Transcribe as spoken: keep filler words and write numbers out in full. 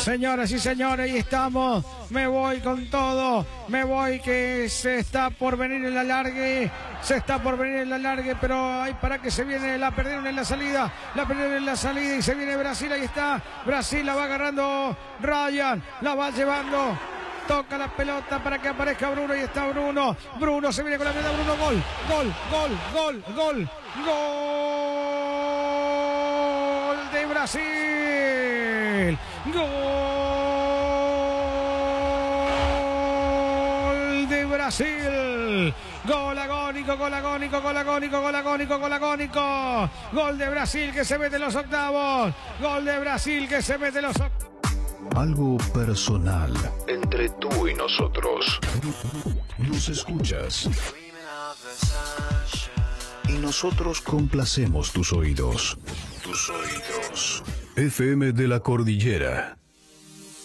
Señoras y señores, ahí estamos. Me voy con todo. Me voy que se está por venir el alargue. Se está por venir el alargue, pero hay para que se viene. La perdieron en la salida. La perdieron en la salida y se viene Brasil. Ahí está. Brasil la va agarrando Ryan. La va llevando. Toca la pelota para que aparezca Bruno. Y está Bruno. Bruno se viene con la pelota. Bruno, gol. Gol, gol, gol, gol. Gol de Brasil. Gol de Brasil. Gol agónico, gol agónico, gol agónico, gol agónico, gol agónico. Gol de Brasil que se mete en los octavos. Gol de Brasil que se mete en los octavos. Algo personal entre tú y nosotros. Nos escuchas. Y nosotros complacemos tus oídos. Tus oídos. F M de la Cordillera.